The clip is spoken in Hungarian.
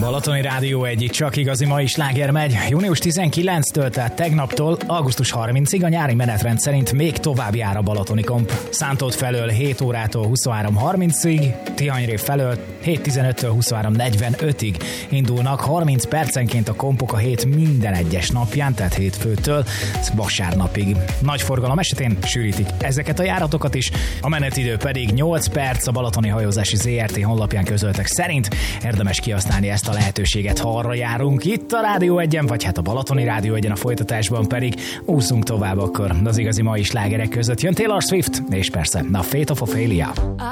Balatoni Rádió egyik csak igazi mai sláger megy. Június 19-től, tehát tegnaptól augusztus 30-ig a nyári menetrend szerint még tovább jár a balatoni komp. Szántód felől 7 órától 23:30-ig, Tihanyrév felől 7:15-től 23:45-ig indulnak 30 percenként a kompok a hét minden egyes napján, tehát hétfőtől vasárnapig. Nagy forgalom esetén sűrítik ezeket a járatokat is, a menetidő pedig 8 perc. A Balatoni Hajózási ZRT honlapján közöltek szerint. Érdemes kihasználni ezt a lehetőséget, ha arra járunk itt a Rádió 1-en, vagy hát a Balatoni Rádió 1-en, a folytatásban pedig úszunk tovább akkor az igazi mai slágerek között. Jön Taylor Swift, és persze a Fate of Ophelia.